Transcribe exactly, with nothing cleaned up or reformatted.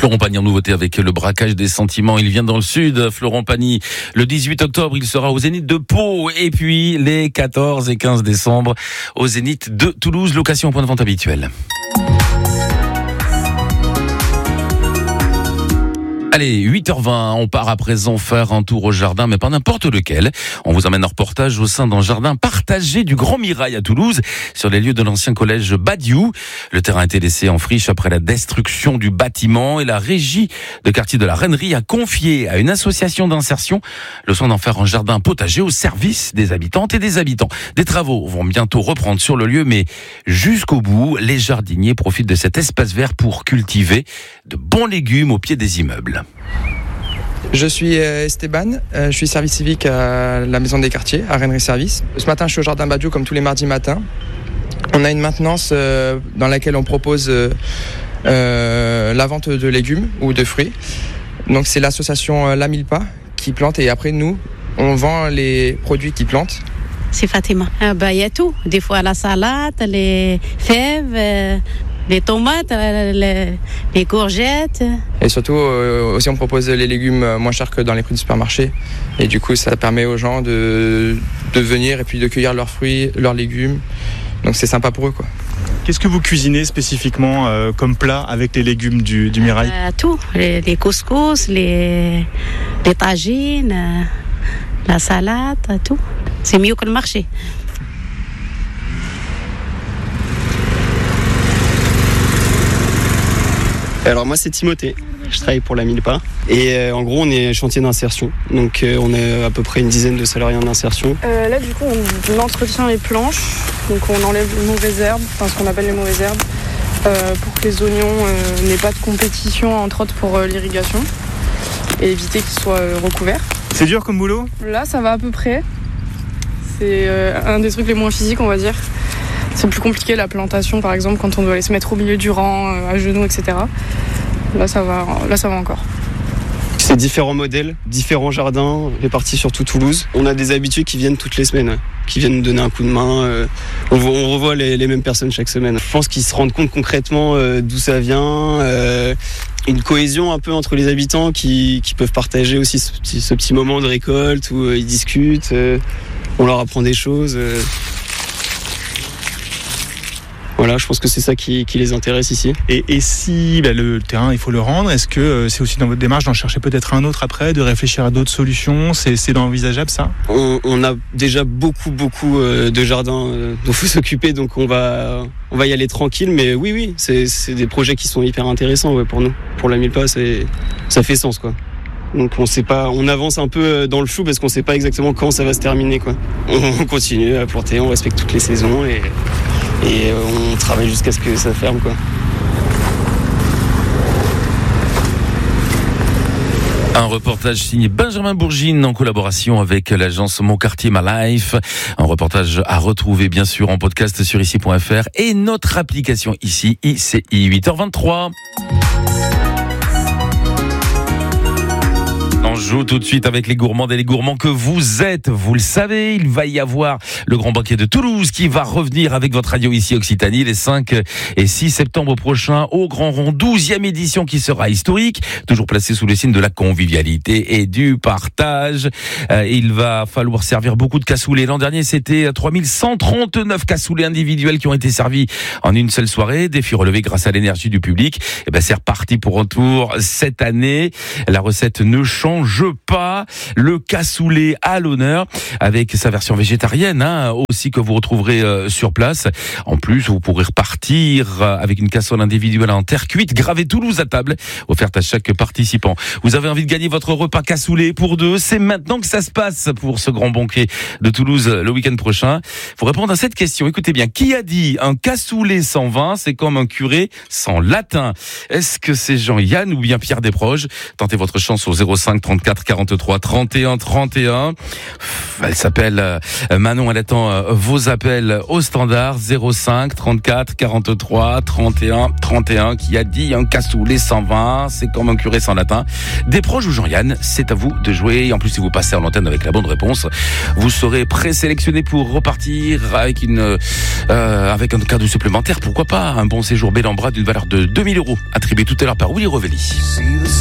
Florent Pagny en nouveauté avec le braquage des sentiments. Il vient dans le sud. Florent Pagny, le dix-huit octobre, il sera au Zénith de Pau. Et puis les quatorze et quinze décembre au Zénith de Toulouse. Location au point de vente habituel. Allez, huit heures vingt, on part à présent faire un tour au jardin, mais pas n'importe lequel. On vous emmène en reportage au sein d'un jardin partagé du Grand Mirail à Toulouse, sur les lieux de l'ancien collège Badiou. Le terrain a été laissé en friche après la destruction du bâtiment et la régie de quartier de la Reinerie a confié à une association d'insertion le soin d'en faire un jardin potager au service des habitantes et des habitants. Des travaux vont bientôt reprendre sur le lieu, mais jusqu'au bout, les jardiniers profitent de cet espace vert pour cultiver de bons légumes au pied des immeubles. Je suis Esteban, je suis service civique à la Maison des Quartiers, à Reinerie Service. Ce matin, je suis au jardin Badiou comme tous les mardis matins. On a une maintenance dans laquelle on propose euh, la vente de légumes ou de fruits. Donc c'est l'association La Milpa qui plante et après nous, on vend les produits qu'ils plantent. C'est Fatima. Ah bah, y a tout. Des fois la salade, les fèves, euh, les tomates, les, les courgettes. Et surtout, euh, aussi on propose les légumes moins chers que dans les prix du supermarché. Et du coup, ça permet aux gens de, de venir et puis de cueillir leurs fruits, leurs légumes. Donc c'est sympa pour eux, quoi. Qu'est-ce que vous cuisinez spécifiquement euh, comme plat avec les légumes du, du Mirail ? euh, Tout. Les, les couscous, les, les tagines, euh, la salade, tout. C'est mieux que le marché. Alors moi c'est Timothée, je travaille pour la Milpa et euh, en gros on est chantier d'insertion, donc euh, on est à peu près une dizaine de salariés en insertion. Euh, là du coup on entretient les planches, donc on enlève les mauvaises herbes, enfin ce qu'on appelle les mauvaises herbes, euh, pour que les oignons euh, n'aient pas de compétition entre autres pour euh, l'irrigation et éviter qu'ils soient euh, recouverts. C'est dur comme boulot ? Là ça va à peu près, c'est euh, un des trucs les moins physiques on va dire. C'est plus compliqué la plantation par exemple quand on doit aller se mettre au milieu du rang, à genoux, et cetera. Là ça va, là ça va encore. C'est différents modèles, différents jardins répartis sur tout Toulouse. On a des habitués qui viennent toutes les semaines, qui viennent nous donner un coup de main. On, on revoit les, les mêmes personnes chaque semaine. Je pense qu'ils se rendent compte concrètement d'où ça vient. Euh, une cohésion un peu entre les habitants qui, qui peuvent partager aussi ce petit, ce petit moment de récolte où ils discutent, on leur apprend des choses. Voilà, je pense que c'est ça qui, qui les intéresse ici. Et, et si bah, le terrain, il faut le rendre, est-ce que euh, c'est aussi dans votre démarche d'en chercher peut-être un autre après, de réfléchir à d'autres solutions ? C'est, c'est envisageable ça ? on, on a déjà beaucoup, beaucoup euh, de jardins euh, dont il faut s'occuper, donc on va, on va y aller tranquille. Mais oui, oui, c'est, c'est des projets qui sont hyper intéressants ouais, pour nous. Pour la Milpa, c'est, ça fait sens, quoi. Donc on sait pas, on avance un peu dans le flou parce qu'on sait pas exactement quand ça va se terminer, quoi. On continue à planter, on respecte toutes les saisons et... Et on travaille jusqu'à ce que ça ferme, quoi. Un reportage signé Benjamin Bourgine en collaboration avec l'agence Mon Quartier Ma Life. Un reportage à retrouver bien sûr en podcast sur ici point f r et notre application ici, I C I. huit heures vingt-trois. On joue tout de suite avec les gourmands et les gourmands que vous êtes. Vous le savez, il va y avoir le Grand Banquet de Toulouse qui va revenir avec votre radio ici Occitanie les cinq et six septembre prochains au Grand Rond, douzième édition qui sera historique, toujours placée sous le signe de la convivialité et du partage. Euh, il va falloir servir beaucoup de cassoulets. L'an dernier, c'était trois mille cent trente-neuf cassoulets individuels qui ont été servis en une seule soirée. Défi relevé grâce à l'énergie du public. Et ben, c'est reparti pour un tour cette année. La recette ne change pas, le cassoulet à l'honneur avec sa version végétarienne hein, aussi que vous retrouverez euh, sur place. En plus, vous pourrez repartir avec une casserole individuelle en terre cuite gravée Toulouse à table, offerte à chaque participant. Vous avez envie de gagner votre repas cassoulet pour deux, c'est maintenant que ça se passe pour ce Grand Banquet de Toulouse le week-end prochain. Faut répondre à cette question. Écoutez bien, qui a dit un cassoulet sans vin, c'est comme un curé sans latin? Est-ce que c'est Jean-Yann ou bien Pierre Desproges? Tentez votre chance au zéro cinq trente-quatre trente-quatre quarante-trois trente et un trente et un. Elle s'appelle Manon, elle attend vos appels au standard zéro cinq trente-quatre quarante-trois trente et un trente et un qui a dit un cassoulet cent vingt, c'est comme un curé sans latin. Des proches ou Jean-Yann, c'est à vous de jouer. Et en plus, si vous passez en antenne avec la bonne réponse, vous serez présélectionné pour repartir avec une euh, avec un cadeau supplémentaire. Pourquoi pas un bon séjour Bellambra d'une valeur de deux mille euros attribué tout à l'heure par Willy Rovelli.